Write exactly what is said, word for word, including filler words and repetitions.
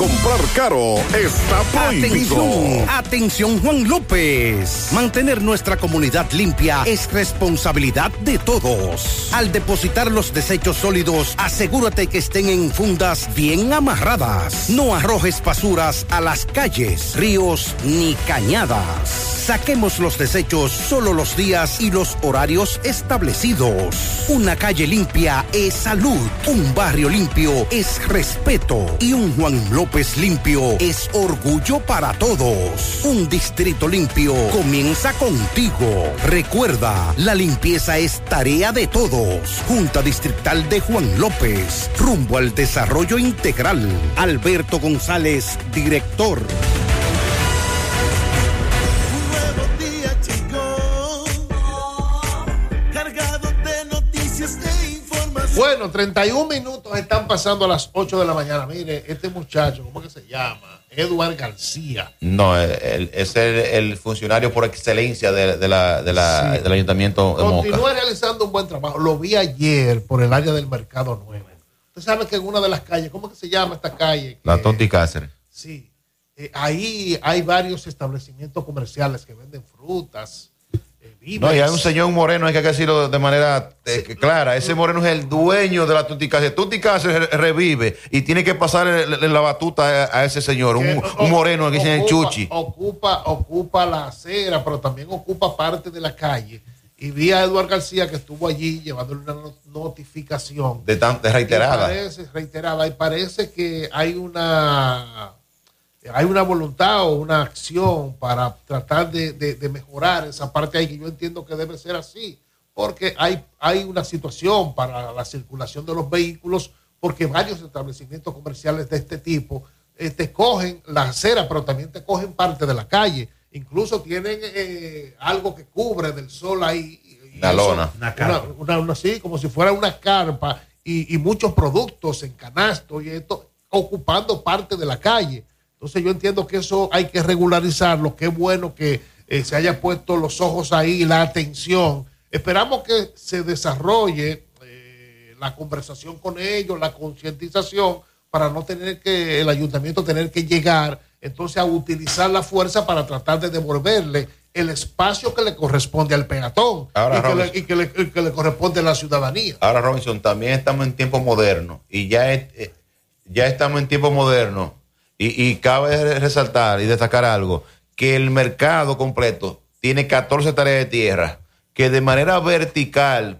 comprar caro está prohibido. Atención, atención Juan López. Mantener nuestra comunidad limpia es responsabilidad de todos. Al depositar los desechos sólidos, asegúrate que estén en fundas bien amarradas. No arrojes basuras a las calles, ríos ni cañadas. Saquemos los desechos solo los días y los horarios establecidos. Una calle limpia es salud, un barrio limpio es respeto y un Juan López limpio es orgullo para todos. Un distrito limpio comienza contigo. Recuerda, la limpieza es tarea de todos. Junta Distrital de Juan López, rumbo al desarrollo integral. Alberto González, director. Bueno, treinta y un minutos están pasando a las ocho de la mañana. Mire, este muchacho, ¿cómo que se llama? Eduardo García. No, el, el, es el, el funcionario por excelencia de, de la, de la, sí. del ayuntamiento de Moca. Continúa realizando un buen trabajo. Lo vi ayer por el área del Mercado Nuevo. Usted sabe que en una de las calles, ¿cómo que se llama esta calle? La Tonti Cáceres. Sí. Eh, ahí hay varios establecimientos comerciales que venden frutas. No, y hay un señor moreno, hay que decirlo de manera eh, sí, clara. Ese moreno es el dueño de la Tutti Cáceres. Tutti Cáceres revive y tiene que pasar la batuta a, a ese señor, un, un moreno que dice el Chuchi. Ocupa, ocupa la acera, pero también ocupa parte de la calle. Y vi a Eduardo García que estuvo allí llevándole una notificación. De, tan, de reiterada. Y parece, reiterada. Y parece que hay una... hay una voluntad o una acción para tratar de, de, de mejorar esa parte ahí, que yo entiendo que debe ser así, porque hay, hay una situación para la circulación de los vehículos, porque varios establecimientos comerciales de este tipo eh, te cogen la acera, pero también te cogen parte de la calle. Incluso tienen eh, algo que cubre del sol ahí. Una lona. Una carpa. Una, una, una, sí, como si fuera una carpa y, y muchos productos en canasto y esto ocupando parte de la calle. Entonces yo entiendo que eso hay que regularizarlo. Qué bueno que eh, se haya puesto los ojos ahí, la atención. Esperamos que se desarrolle eh, la conversación con ellos, la concientización, para no tener que, el ayuntamiento tener que llegar entonces a utilizar la fuerza para tratar de devolverle el espacio que le corresponde al peatón. Ahora, y, que le, y, que le, y que le corresponde a la ciudadanía. Ahora, Robinson, también estamos en tiempo moderno y ya, es, eh, ya estamos en tiempo moderno. Y, y cabe resaltar y destacar algo, que el mercado completo tiene catorce tareas de tierra que de manera vertical